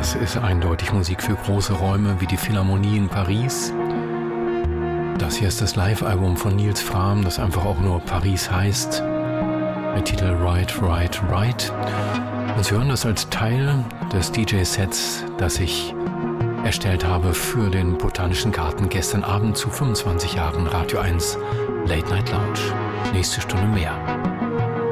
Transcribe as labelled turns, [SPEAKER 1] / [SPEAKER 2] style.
[SPEAKER 1] Das ist eindeutig Musik für große Räume wie die Philharmonie in Paris. Das hier ist das Live-Album von Nils Frahm, das einfach auch nur Paris heißt. Mit Titel Right, Right, Right. Und Sie hören das als Teil des DJ-Sets, das ich erstellt habe für den Botanischen Garten gestern Abend zu 25 Jahren Radio 1 Late Night Lounge. Nächste Stunde mehr.